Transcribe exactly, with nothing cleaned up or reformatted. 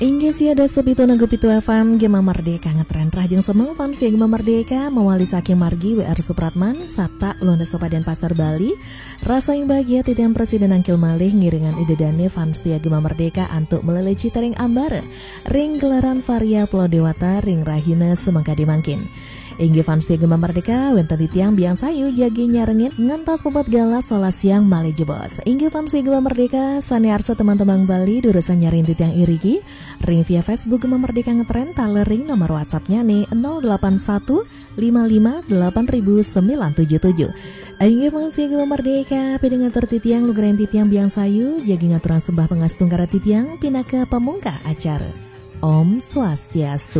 Inggris ada sepitu nagupitu F M Gema Merdeka ngetren rajeng semua fans Gema Merdeka mewali saking margi W R Supratman Sabta Ulunda Sopadan Pasar Bali rasa yang bahagia titian Presiden Angkil Malih ngiringan idedane fans tia Gema Merdeka antuk melele citering ambare ring gelaran Varia Pulau Dewata ring rahina semangka dimangkin. Inggi fans tia Gema Merdeka wenten titiang biang sayu jagi nyarengin ngantos pepet gala sola siang Malih jebos. Inggi fans tia Gema Merdeka saniarsa teman-teman Bali durusan nyaring titiang irigi ring via Facebook Gema Merdeka ngetren talering nomor WhatsAppnya nih nol delapan satu lima lima delapan sembilan tujuh tujuh. Inggi fans tia Gema Merdeka pede ngatur titiang lugeren titiang biang sayu jagi ngaturan sembah pengastung kara titiang pinaka pamungka acara. Om Swastiastu.